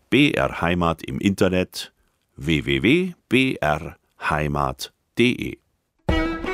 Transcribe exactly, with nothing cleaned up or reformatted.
B R Heimat im Internet w w w punkt b r heimat punkt d e.